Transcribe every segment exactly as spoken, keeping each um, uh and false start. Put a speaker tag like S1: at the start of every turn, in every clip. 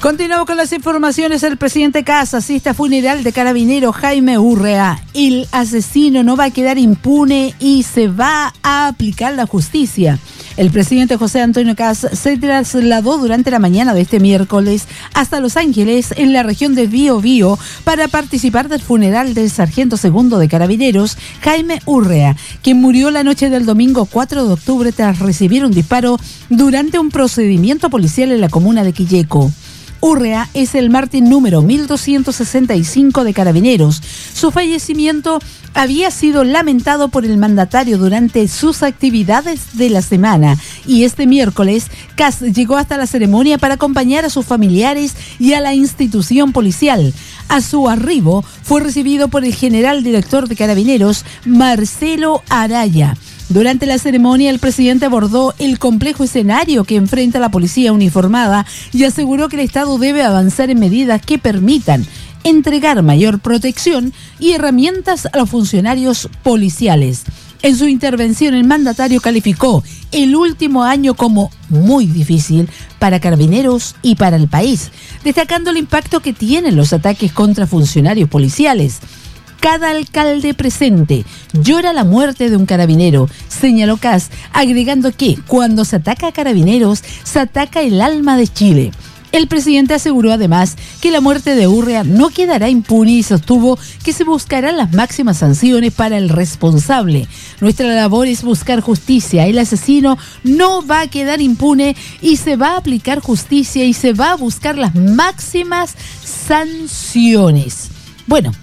S1: Continuamos con las informaciones. El presidente Kast asiste a funeral de carabinero Jaime Urrea. El asesino no va a quedar impune y se va a aplicar la justicia. El presidente José Antonio Kast se trasladó durante la mañana de este miércoles hasta Los Ángeles, en la región de Biobío, para participar del funeral del sargento segundo de carabineros Jaime Urrea, quien murió la noche del domingo cuatro de octubre tras recibir un disparo durante un procedimiento policial en la comuna de Quilleco. Urrea es el mártir número mil doscientos sesenta y cinco de Carabineros. Su fallecimiento había sido lamentado por el mandatario durante sus actividades de la semana, y este miércoles Kast llegó hasta la ceremonia para acompañar a sus familiares y a la institución policial. A su arribo fue recibido por el general director de Carabineros, Marcelo Araya. Durante la ceremonia, el presidente abordó el complejo escenario que enfrenta la policía uniformada y aseguró que el Estado debe avanzar en medidas que permitan entregar mayor protección y herramientas a los funcionarios policiales. En su intervención, el mandatario calificó el último año como muy difícil para Carabineros y para el país, destacando el impacto que tienen los ataques contra funcionarios policiales. Cada alcalde presente llora la muerte de un carabinero, señaló Kast, agregando que cuando se ataca a carabineros, se ataca el alma de Chile. El presidente aseguró además que la muerte de Urrea no quedará impune y sostuvo que se buscarán las máximas sanciones para el responsable. Nuestra labor es buscar justicia. El asesino no va a quedar impune y se va a aplicar justicia y se va a buscar las máximas sanciones. Bueno,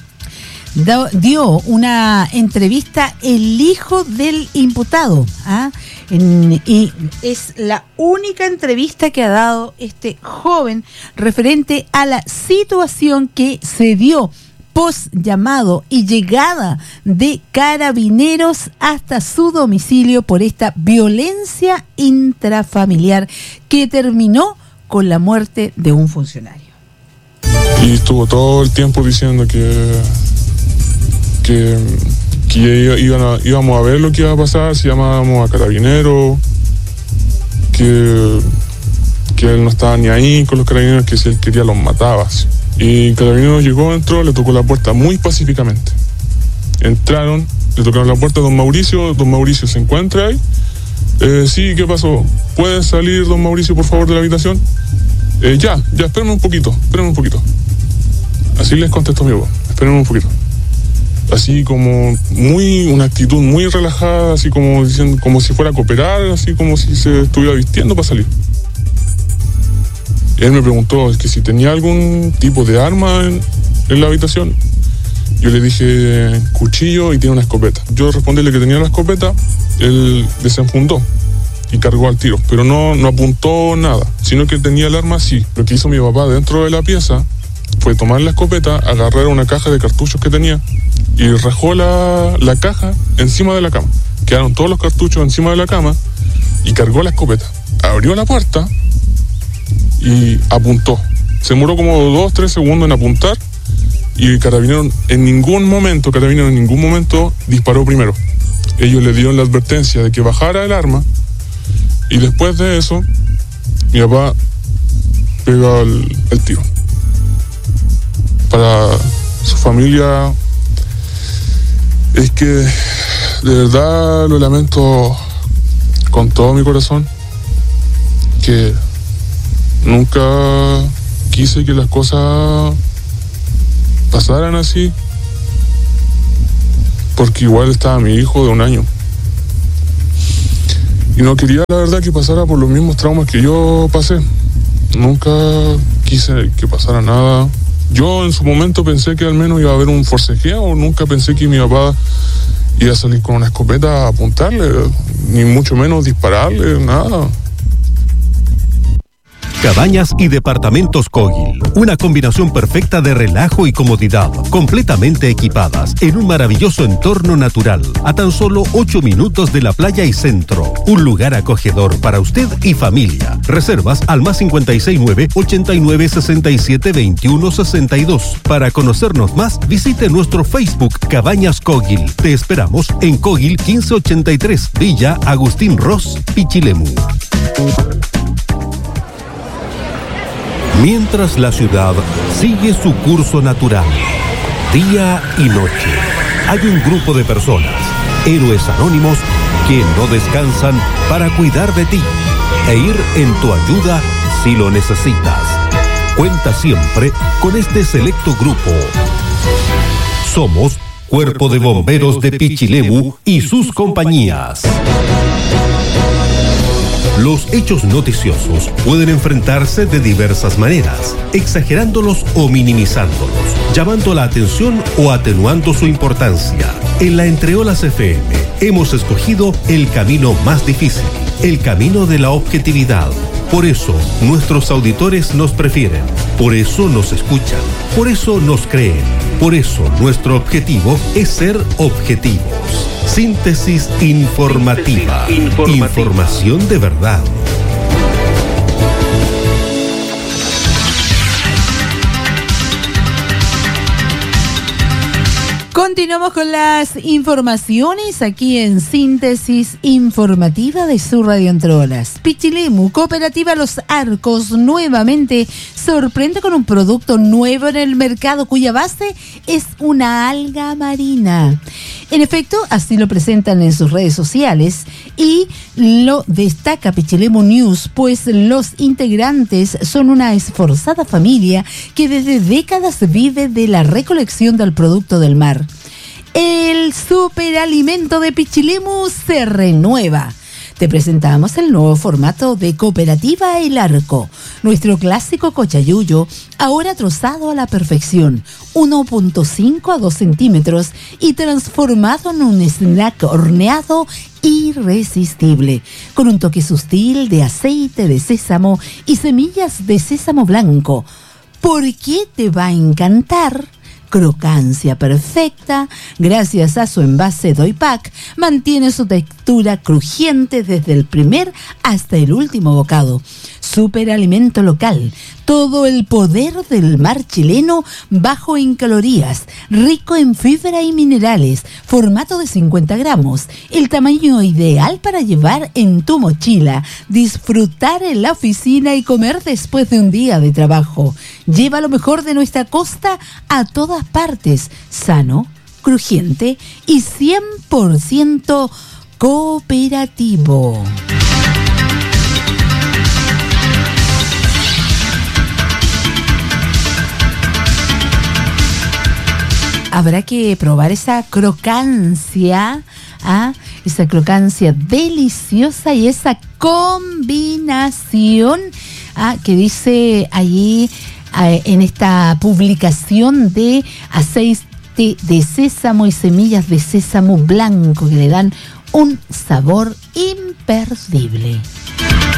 S1: dio una entrevista el hijo del imputado, ¿ah? En, y es la única entrevista que ha dado este joven referente a la situación que se dio post llamado y llegada de Carabineros hasta su domicilio por esta violencia intrafamiliar que terminó con la muerte de un funcionario.
S2: Y estuvo todo el tiempo diciendo que que, que iban a, íbamos a ver lo que iba a pasar si llamábamos a Carabineros, que, que él no estaba ni ahí con los carabineros, que si él quería los mataba. Y Carabineros llegó, entró, le tocó la puerta muy pacíficamente. Entraron, le tocaron la puerta a don Mauricio, don Mauricio se encuentra ahí. Eh, sí, ¿qué pasó? ¿Puede salir don Mauricio por favor de la habitación? Eh, ya, ya, espérenme un poquito, espérenme un poquito. Así les contestó mi voz, espérenme un poquito. Así como muy, una actitud muy relajada, así como diciendo, como si fuera a cooperar, así como si se estuviera vistiendo para salir. Él me preguntó es que si tenía algún tipo de arma en, en la habitación. Yo le dije cuchillo y tiene una escopeta. Yo respondíle que tenía la escopeta, él desenfundó y cargó al tiro, pero no, no apuntó nada, sino que tenía el arma así. Lo que hizo mi papá dentro de la pieza fue tomar la escopeta, agarrar una caja de cartuchos que tenía y rajó la, la caja encima de la cama. Quedaron todos los cartuchos encima de la cama y cargó la escopeta. Abrió la puerta y apuntó. Se demoró como dos, tres segundos en apuntar y Carabineros en ningún momento, Carabineros en ningún momento disparó primero. Ellos le dieron la advertencia de que bajara el arma y después de eso mi papá pega el, el tiro. Para su familia es que de verdad lo lamento con todo mi corazón, que nunca quise que las cosas pasaran así, porque igual estaba mi hijo de un año y no quería la verdad que pasara por los mismos traumas que yo pasé. Nunca quise que pasara nada. Yo en su momento pensé que al menos iba a haber un forcejeo, nunca pensé que mi papá iba a salir con una escopeta a apuntarle, ni mucho menos dispararle, nada.
S3: Cabañas y departamentos Kogel, una combinación perfecta de relajo y comodidad, completamente equipadas en un maravilloso entorno natural, a tan solo ocho minutos de la playa y centro. Un lugar acogedor para usted y familia. Reservas al más cincuenta y seis nueve, ochenta y nueve, sesenta y siete, veintiuno, sesenta y dos. Para conocernos más, visite nuestro Facebook Cabañas Kogel. Te esperamos en Kogel quince ochenta y tres, Villa Agustín Ross, Pichilemu. Mientras la ciudad sigue su curso natural, día y noche, hay un grupo de personas, héroes anónimos, que no descansan para cuidar de ti e ir en tu ayuda si lo necesitas. Cuenta siempre con este selecto grupo. Somos Cuerpo de Bomberos de Pichilemu y sus compañías. Los hechos noticiosos pueden enfrentarse de diversas maneras, exagerándolos o minimizándolos, llamando la atención o atenuando su importancia. En la Entreolas F M hemos escogido el camino más difícil, el camino de la objetividad. Por eso nuestros auditores nos prefieren, por eso nos escuchan, por eso nos creen, por eso nuestro objetivo es ser objetivos. Síntesis informativa. Síntesis informativa. Información de verdad.
S1: Continuamos con las informaciones aquí en Síntesis Informativa de su Radio Entreolas. Pichilemu, Cooperativa Los Arcos, nuevamente sorprende con un producto nuevo en el mercado cuya base es una alga marina. En efecto, así lo presentan en sus redes sociales y lo destaca Pichilemu News, pues los integrantes son una esforzada familia que desde décadas vive de la recolección del producto del mar. El superalimento de Pichilemu se renueva. Te presentamos el nuevo formato de Cooperativa El Arco, nuestro clásico cochayuyo, ahora trozado a la perfección, uno punto cinco a dos centímetros y transformado en un snack horneado irresistible, con un toque sutil de aceite de sésamo y semillas de sésamo blanco. ¿Por qué te va a encantar? Crocancia perfecta, gracias a su envase Doypack, mantiene su textura crujiente desde el primer hasta el último bocado. Superalimento local, todo el poder del mar chileno, bajo en calorías, rico en fibra y minerales, formato de cincuenta gramos, el tamaño ideal para llevar en tu mochila, disfrutar en la oficina y comer después de un día de trabajo. Lleva lo mejor de nuestra costa a todas partes, sano, crujiente y cien por ciento cooperativo. Habrá que probar esa crocancia, ¿ah? esa crocancia deliciosa y esa combinación ¿ah? que dice allí eh, en esta publicación de aceite de sésamo y semillas de sésamo blanco que le dan un sabor imperdible.